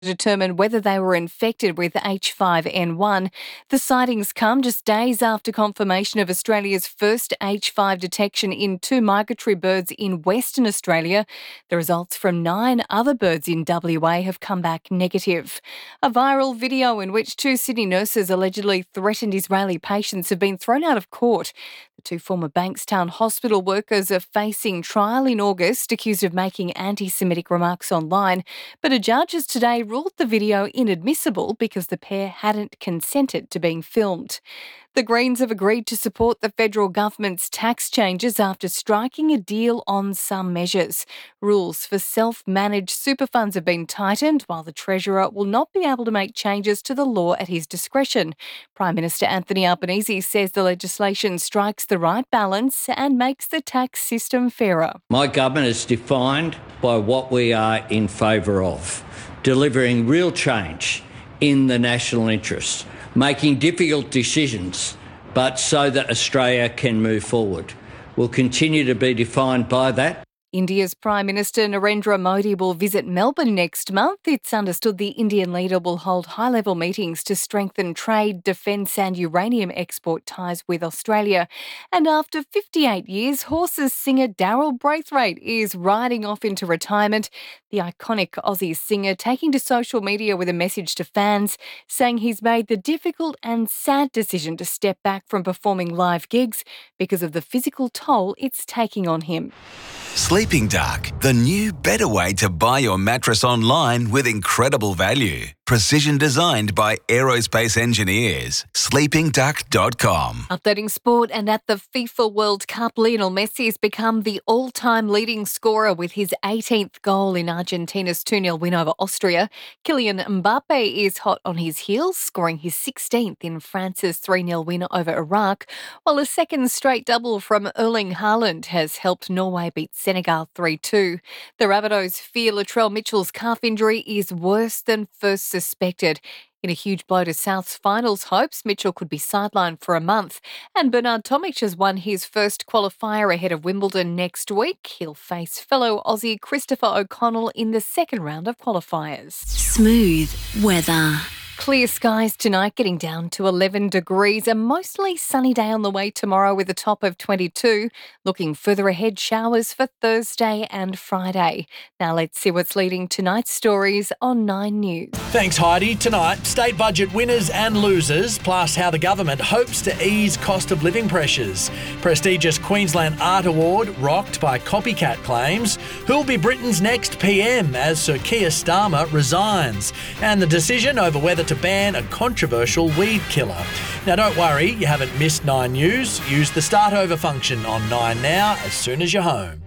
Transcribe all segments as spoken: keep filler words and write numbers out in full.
determine whether they were infected with H five N one. The sightings come just days after confirmation of Australia's first H five detection in two migratory birds in Western Australia. The results from nine other birds in W A have come back negative. A viral video in which two Sydney nurses allegedly threatened Israeli patients have been thrown out of court. The two former Bankstown hospital workers are facing trial in August, accused of making anti-Semitic remarks online, but a judge has today ruled the video inadmissible because the pair hadn't consented to being filmed. The Greens have agreed to support the federal government's tax changes after striking a deal on some measures. Rules for self-managed super funds have been tightened, while the Treasurer will not be able to make changes to the law at his discretion. Prime Minister Anthony Albanese says the legislation strikes the right balance and makes the tax system fairer. My government is defined by what we are in favour of, delivering real change in the national interest, making difficult decisions, but so that Australia can move forward. We'll continue to be defined by that. India's Prime Minister Narendra Modi will visit Melbourne next month. It's understood the Indian leader will hold high-level meetings to strengthen trade, defence and uranium export ties with Australia. And after fifty-eight years, Horses singer Daryl Braithwaite is riding off into retirement. The iconic Aussie singer taking to social media with a message to fans, saying he's made the difficult and sad decision to step back from performing live gigs because of the physical toll it's taking on him. Sleeping Dark, the new, better way to buy your mattress online with incredible value. Precision designed by aerospace engineers. sleeping duck dot com. Updating sport, and at the FIFA World Cup, Lionel Messi has become the all-time leading scorer with his eighteenth goal in Argentina's two nil win over Austria. Kylian Mbappe is hot on his heels, scoring his sixteenth in France's three nil win over Iraq, while a second straight double from Erling Haaland has helped Norway beat Senegal three two. The Rabbitohs fear Latrell Mitchell's calf injury is worse than first suspected. In a huge blow to South's finals hopes, Mitchell could be sidelined for a month. And Bernard Tomic has won his first qualifier ahead of Wimbledon next week. He'll face fellow Aussie Christopher O'Connell in the second round of qualifiers. Smooth weather. Clear skies tonight, getting down to eleven degrees. A mostly sunny day on the way tomorrow with a top of twenty-two. Looking further ahead, showers for Thursday and Friday. Now let's see what's leading tonight's stories on Nine News. Thanks, Heidi. Tonight, state budget winners and losers, plus how the government hopes to ease cost of living pressures. Prestigious Queensland Art Award rocked by copycat claims. Who'll be Britain's next P M as Sir Keir Starmer resigns? And the decision over whether to to ban a controversial weed killer. Now, don't worry, you haven't missed Nine News. Use the Start Over function on Nine Now as soon as you're home.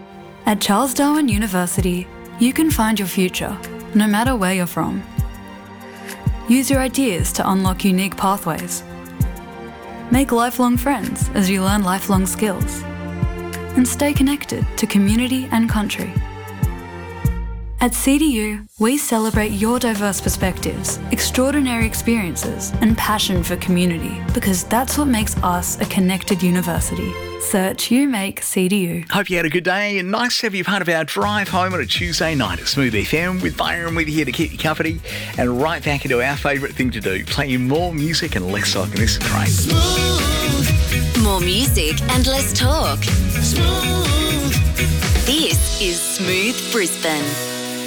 At Charles Darwin University, you can find your future, no matter where you're from. Use your ideas to unlock unique pathways. Make lifelong friends as you learn lifelong skills. And stay connected to community and country. At C D U, we celebrate your diverse perspectives, extraordinary experiences, and passion for community, because that's what makes us a connected university. Search You Make C D U. Hope you had a good day, and nice to have you part of our drive home on a Tuesday night at Smooth F M with Byron with you here to keep you company, and right back into our favourite thing to do, play you more music and less talk, and this is great. Smooth. More music and less talk. Smooth. This is Smooth Brisbane.